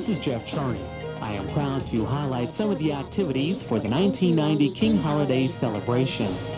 This is Jeff Charney. I am proud to highlight some of the activities for the 1990 King Holiday celebration.